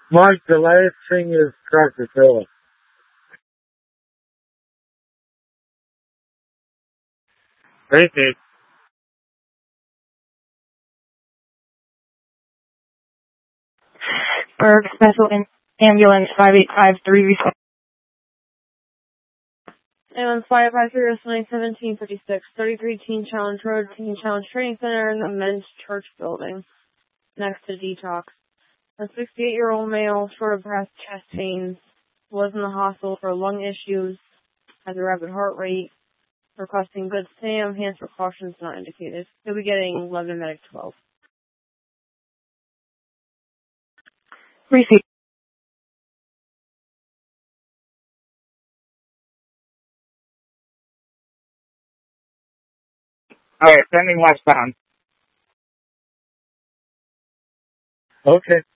Mike, the last thing is Tractor Phillips. Repeat. Berg Special Ambulance 5853. Ambulance 553 1756, 33 Teen Challenge Road, Teen Challenge Training Center in the Men's Church Building, next to Detox. A 68-year-old male, short of breath, chest pains, was in the hospital for lung issues, has a rapid heart rate, requesting good SAM, hands precautions not indicated. He'll be getting London Medic 12. Receipt. Alright, sending westbound. Okay.